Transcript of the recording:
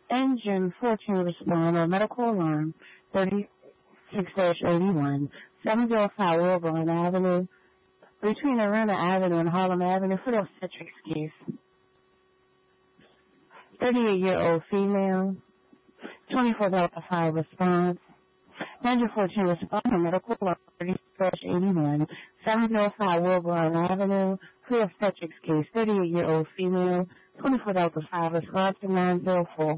Engine 14 respond on medical alarm 36-81, 705 Wilburn Avenue, between Arena Avenue and Harlem Avenue for the obstetrics case. 38-year-old female, 24 Delta 5 response. Engine 14 respond on medical alarm 36-81, 705 Wilburn Avenue for the obstetrics case. 38-year-old female, 24 Delta 5 response to 904.